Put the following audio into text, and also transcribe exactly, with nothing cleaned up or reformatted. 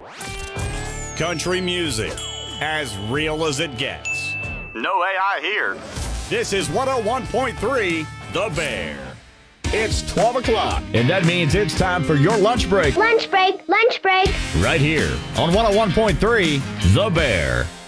Country music, as real as it gets. No A I here. This is one oh one point three The Bear. It's twelve o'clock, And that means it's time for your lunch break Lunch break, lunch break. right here on one oh one point three The Bear.